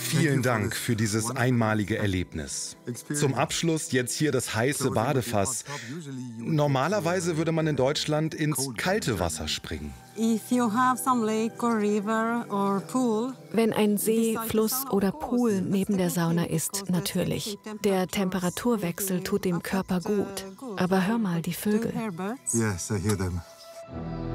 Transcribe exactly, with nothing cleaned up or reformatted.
Vielen Dank für dieses einmalige Erlebnis. Zum Abschluss jetzt hier das heiße Badefass. Normalerweise würde man in Deutschland ins kalte Wasser springen. Wenn ein See, Fluss oder Pool neben der Sauna ist, natürlich. Der Temperaturwechsel tut dem Körper gut. Aber hör mal die Vögel. Yes, I hear them.